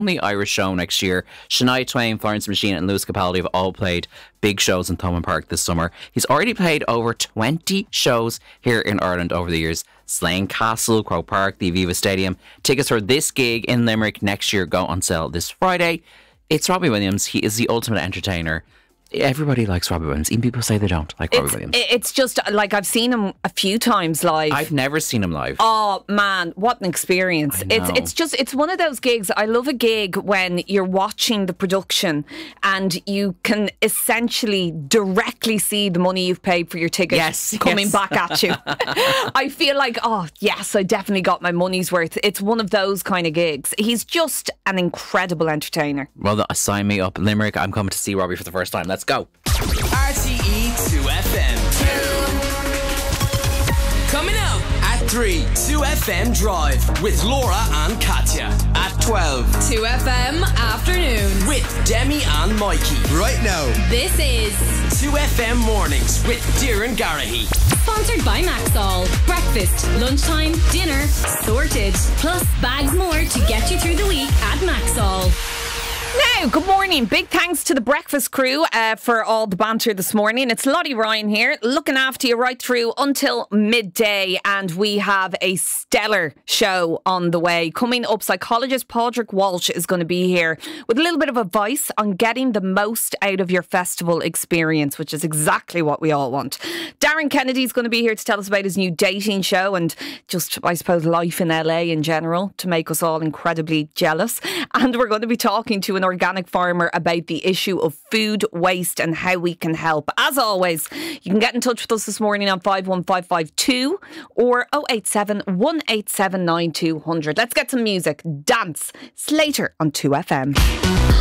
only Irish show next year. Shania Twain, Florence Machine and Lewis Capaldi have all played big shows in Thomond Park this summer. He's already played over 20 shows here in Ireland over the years. Slane Castle, Croke Park, the Aviva Stadium. Tickets for this gig in Limerick next year go on sale this Friday. It's Robbie Williams. He is the ultimate entertainer. Everybody likes Robbie Williams. Even people say they don't like Robbie Williams. It's just like I've seen him a few times live. I've never seen him live. Oh man, what an experience. It's one of those gigs. I love a gig when you're watching the production and you can essentially directly see the money you've paid for your ticket coming back at you. I feel like, oh yes, I definitely got my money's worth. It's one of those kind of gigs. He's just an incredible entertainer. Well, sign me up. Limerick, I'm coming to see Robbie for the first time. Let's go. RTE 2FM. Coming up at 3, 2FM Drive with Laura and Katya. At 12, 2FM Afternoon with Demi and Mikey. Right now, this is 2FM Mornings with Doireann Garrahy. Sponsored by Maxol. Breakfast, lunchtime, dinner, sorted. Plus bags more to get you through the week at Maxol. Now, good morning. Big thanks to the breakfast crew for all the banter this morning. It's Lottie Ryan here, looking after you right through until midday. And we have a stellar show on the way. Coming up, psychologist Padraig Walsh is going to be here with a little bit of advice on getting the most out of your festival experience, which is exactly what we all want. Darren Kennedy is going to be here to tell us about his new dating show and just, I suppose, life in LA in general to make us all incredibly jealous. And we're going to be talking to an organic farmer about the issue of food waste and how we can help. As always, you can get in touch with us this morning on 51552 or 087 187 9200. Let's get some music. Dance. Slater on 2FM.